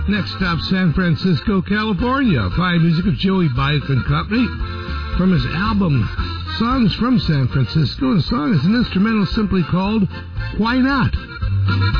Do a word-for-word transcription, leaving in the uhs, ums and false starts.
Next stop, San Francisco, California. Fine music of Joey Byth and Company from his album Songs from San Francisco. The song is an instrumental simply called Why Not?